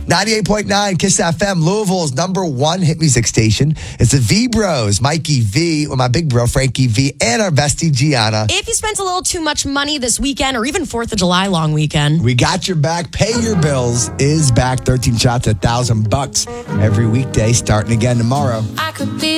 98.9 Kiss FM, Louisville's #1 hit music station. It's the V Bros, Mikey V, with my big bro, Frankie V, and our bestie, Gianna. If you spent a little too much money this weekend or even 4th of July long weekend, We got your back. Pay Your Bills is back. 13 shots at $1,000 every weekday, starting again tomorrow. I could be